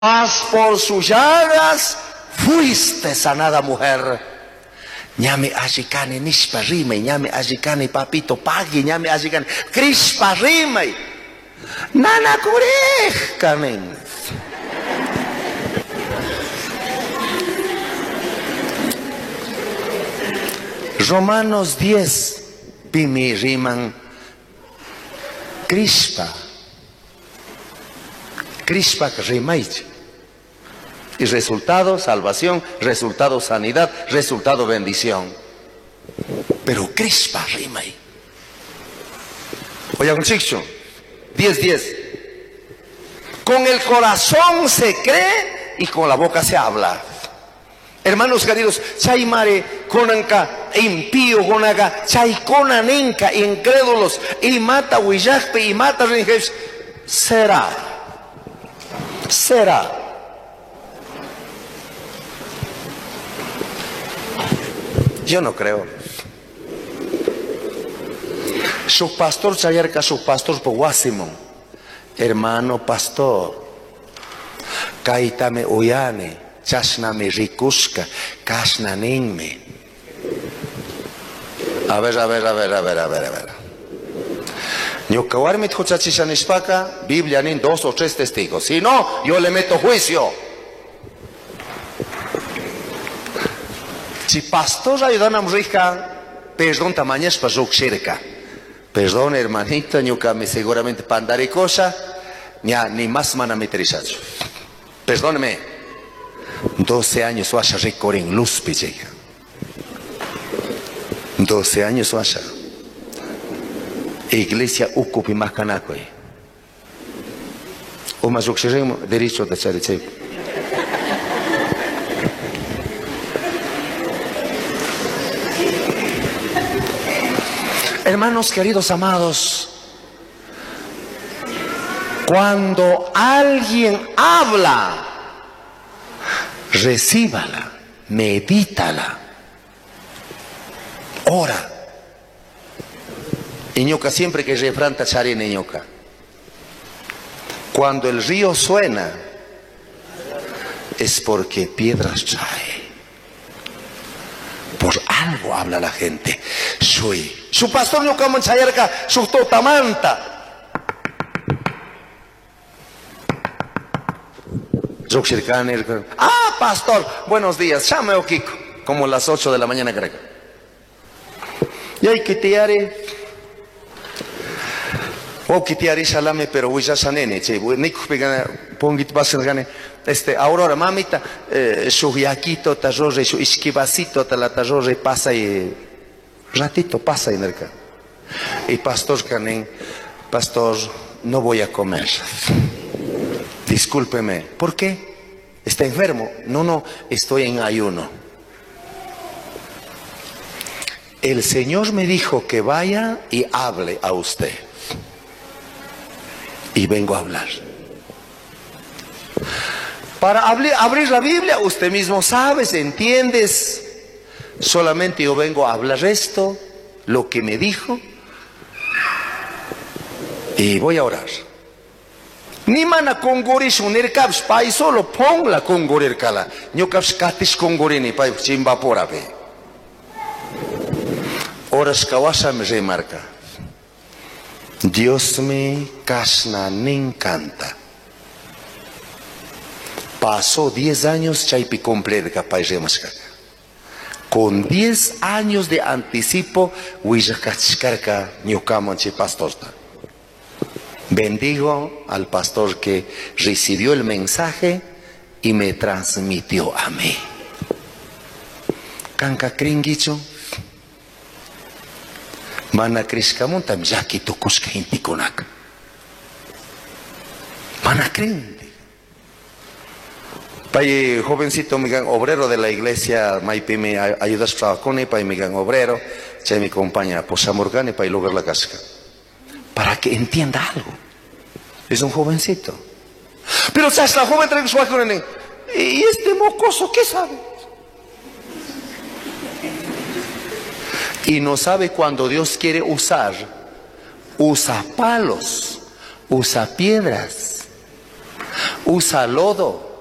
mas por sus llagas fuiste sanada, mujer. Ñame ashikane nishpa rime, ñame ashikane papito pagi, ñame ashikane crispa rime. Nana kurej kamen. Romanos 10 pimi riman crispa rimaich. Y resultado salvación, resultado sanidad, resultado bendición. Pero crispa rimay. Oye, un chicho, 10. Con el corazón se cree y con la boca se habla. Hermanos queridos, chay mare konanka impío konaga, chay konanenka incrédulos y mata huillajpe y mata rinjes. Será. Yo no creo. Su pastor chayarca, su pastor poguásimo. Hermano pastor, kaitame uyane, chasname rikuska, kasnanenme. A ver. Ñukawarmit huchachishanishpaka, Biblia nin 2 o 3 testigos. Si no, yo le meto juicio. Si pastor ayudanam rica, perdón tamañas pa rukshirka. Perdón, hermanita, ñukame seguramente pandare cosa, ni más manametrizacho. Perdóneme. 12 años washa recorren luz picheja. 12 años washa. Iglesia ucupi macanacoy. O más rukshiremo derecho de chariche. Hermanos queridos amados, cuando alguien habla, recíbala, medítala, ora. Iñoca siempre que refrán tachari en Iñoca. Cuando el río suena, es porque piedras trae. Por algo habla la gente. Su pastor no como en chayarca, su totamanta. Ah, pastor, buenos días, llame o Kiko, como las 8 de la mañana, creo. Y hay que te haré. O que te haré salame, pero voy a sanene, che, nico pegana, pongit pasen gane. Aurora, mamita, su yaquito, tajorre, su isquivacito, la tajorre pasa y ratito pasa en el ca. Y pastor canen, pastor, no voy a comer. Discúlpeme. ¿Por qué? ¿Está enfermo? No, estoy en ayuno. El Señor me dijo que vaya y hable a usted. Y vengo a hablar. Para abrir la Biblia, usted mismo sabe, entiendes. Solamente yo vengo a hablar esto, lo que me dijo. Y voy a orar. Ni mana kongorish unir caps pai solo pon la kongorir kala. Nyo caps katis kongorini pai chimba porabe. Oras kawasa me remarca. Dios me kasna ne encanta. Pasó 10 años chaipi completa pai remasca. Con 10 años de anticipo huillacachcarca ñucamonche pastorta. Bendigo al pastor que recibió el mensaje y me transmitió a mí. Kanka kringicho. Mana kriskamontam yaki tukuska intikonak. Mana kring. Pay jovencito migan obrero de la iglesia Maipi me ayudas trabajone pay migan obrero, chay mi compañía posamorgane pay lograr la casca. Para que entienda algo. Es un jovencito. Pero ¿sabes? La joven trae su con ¿y este mocoso qué sabe? Y no sabe cuando Dios quiere usar. Usa palos, usa piedras, usa lodo